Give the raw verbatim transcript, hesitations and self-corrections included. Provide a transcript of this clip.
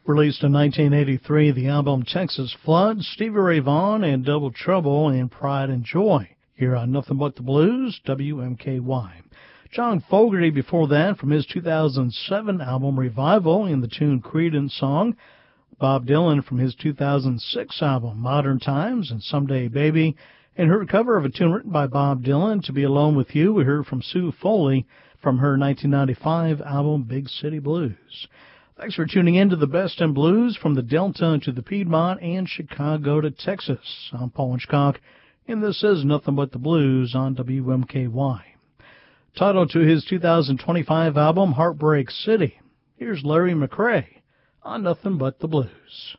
Released in nineteen eighty-three, the album Texas Flood, Stevie Ray Vaughan, and Double Trouble in Pride and Joy. Here on Nothing But the Blues, W M K Y. John Fogerty before that from his two thousand seven album Revival in the tune Creedence Song. Bob Dylan from his two thousand six album Modern Times and Someday Baby. In her cover of a tune written by Bob Dylan, To Be Alone With You, we heard from Sue Foley from her nineteen ninety-five album Big City Blues. Thanks for tuning in to the best in blues from the Delta to the Piedmont and Chicago to Texas. I'm Paul Hitchcock, and this is Nothing But the Blues on W M K Y. Titled to his two thousand twenty-five album Heartbreak City, here's Larry McCray on Nothing But the Blues.